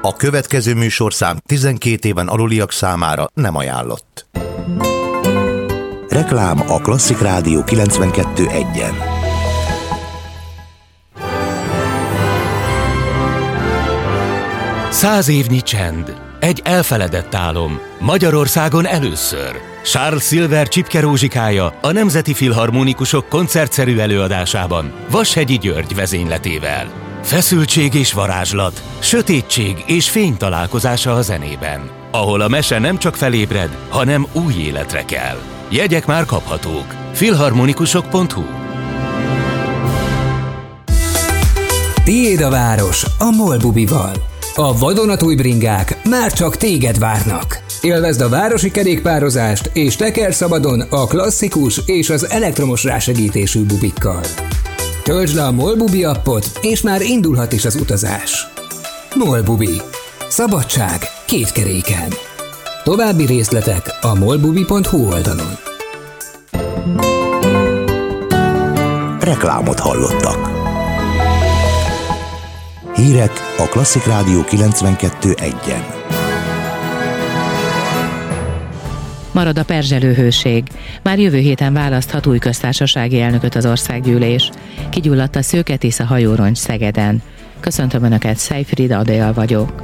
A következő műsorszám 12 éven aluliak számára nem ajánlott. Reklám a Klasszik Rádió 92.1-en. Száz évnyi csend. Egy elfeledett álom. Magyarországon először. Charles Silver Csipke Rózsikája a Nemzeti Filharmonikusok koncertszerű előadásában Vashegyi György vezényletével. Feszültség és varázslat, sötétség és fény találkozása a zenében, ahol a mese nem csak felébred, hanem új életre kell. Jegyek már kaphatók. Filharmonikusok.hu. Tiéd a város a MOL bubival. A vadonatúj bringák már csak téged várnak. Élvezd a városi kerékpározást és teker szabadon a klasszikus és az elektromos rásegítésű bubikkal. Töltsd le a MOL Bubi appot, és már indulhat is az utazás. MOL Bubi. Szabadság két keréken. További részletek a molbubi.hu oldalon. Reklámot hallottak. Hírek a Klasszik Rádió 92.1-en. Marad a perzselő hőség. Már jövő héten választhat új köztársasági elnököt az országgyűlés. Kigyulladt a Szőke Tisza hajóroncs Szegeden. Köszöntöm Önöket, Szejfrid Adél vagyok.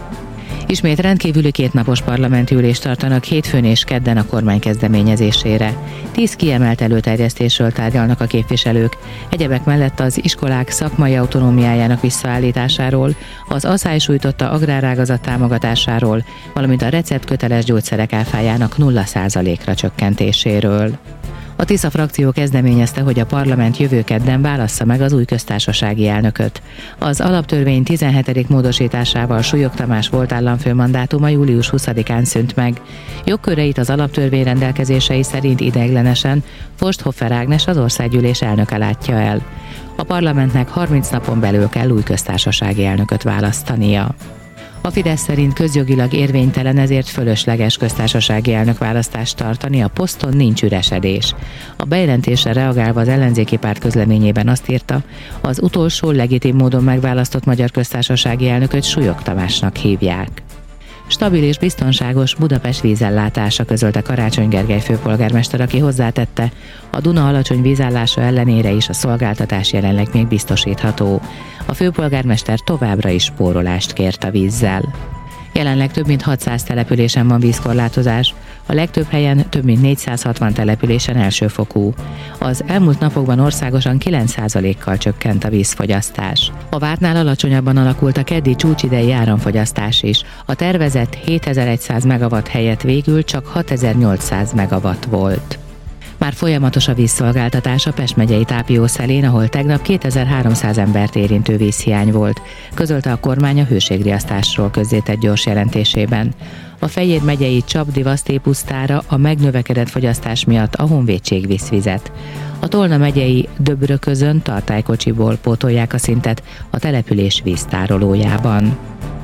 Ismét rendkívüli kétnapos parlamenti ülést tartanak hétfőn és kedden a kormány kezdeményezésére. 10 kiemelt előterjesztésről tárgyalnak a képviselők, egyebek mellett az iskolák szakmai autonómiájának visszaállításáról, az asszály sújtotta agrárágazat támogatásáról, valamint a receptköteles gyógyszerek áfájának 0%-ra csökkentéséről. A Tisza frakció kezdeményezte, hogy a parlament jövő kedden válassza meg az új köztársasági elnököt. Az alaptörvény 17. módosításával Súlyog Tamás volt államfő mandátuma július 20-án szűnt meg. Jogköreit az alaptörvény rendelkezései szerint ideiglenesen Forsthoffer Ágnes, az országgyűlés elnöke látja el. A parlamentnek 30 napon belül kell új köztársasági elnököt választania. A Fidesz szerint közjogilag érvénytelen, ezért fölösleges köztársasági elnökválasztást tartani, a poszton nincs üresedés. A bejelentésre reagálva az ellenzéki párt közleményében azt írta, az utolsó legitim módon megválasztott magyar köztársasági elnököt Súlyog Tamásnak hívják. Stabil és biztonságos Budapest vízellátása, közölte Karácsony Gergely főpolgármester, aki hozzátette, a Duna alacsony vízállása ellenére is a szolgáltatás jelenleg még biztosítható. A főpolgármester továbbra is spórolást kért a vízzel. Jelenleg több mint 600 településen van vízkorlátozás, a legtöbb helyen több mint 460 településen elsőfokú. Az elmúlt napokban országosan 9%-kal csökkent a vízfogyasztás. A vártnál alacsonyabban alakult a keddi csúcsidei áramfogyasztás is. A tervezett 7100 megawatt helyett végül csak 6800 megawatt volt. Már folyamatos a vízszolgáltatás a Pest megyei Tápiószelén, ahol tegnap 2300 embert érintő vízhiány volt, közölte a kormány a hőségriasztásról közzétett gyors jelentésében. A Fejér megyei Csapdi-Vaszté pusztára a megnövekedett fogyasztás miatt a Honvédség visz vizet. A Tolna megyei Döbröközön tartálykocsiból pótolják a szintet a település víztárolójában.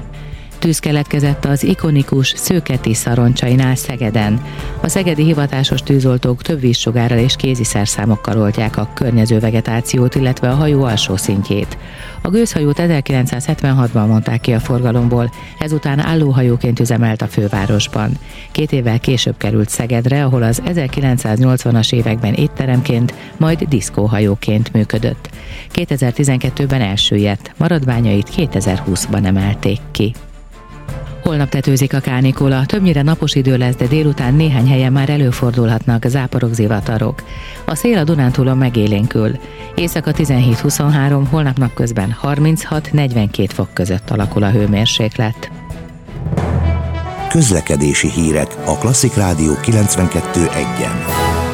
Tűz keletkezett az ikonikus Szőke Tisza roncsainál Szegeden. A szegedi hivatásos tűzoltók több vízsugárral és kéziszerszámokkal oltják a környező vegetációt, illetve a hajó alsó szintjét. A gőzhajót 1976-ban mondták ki a forgalomból, ezután állóhajóként üzemelt a fővárosban. 2 évvel később került Szegedre, ahol az 1980-as években étteremként, majd diszkóhajóként működött. 2012-ben elsüllyedt, maradványait 2020-ban emelték ki. Holnap tetőzik a kánikula, többnyire napos idő lesz, de délután néhány helyen már előfordulhatnak záporok, zivatarok. A szél a Dunántúlon megélénkül. Éjszaka 17-23, holnap napközben 36-42 fok között alakul a hőmérséklet. Közlekedési hírek a Klasszik Rádió 92.1-en.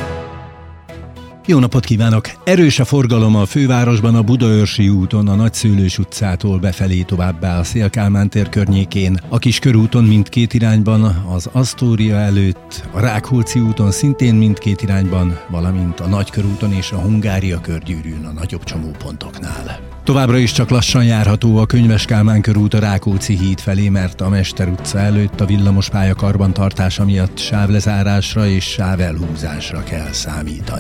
Jó napot kívánok! Erős a forgalom a fővárosban, a Budaörsi úton, a Nagyszőlős utcától befelé, továbbá a Széll-Kálmán tér környékén, a Kiskörúton mindkét irányban, az Asztória előtt, a Rákóczi úton szintén mindkét irányban, valamint a Nagykörúton és a Hungária körgyűrűn a nagyobb csomópontoknál. Továbbra is csak lassan járható a Könyves Kálmán körút a Rákóczi híd felé, mert a Mester utca előtt a villamospálya karbantartása miatt sávlezárásra és sávelhúzásra kell számítani.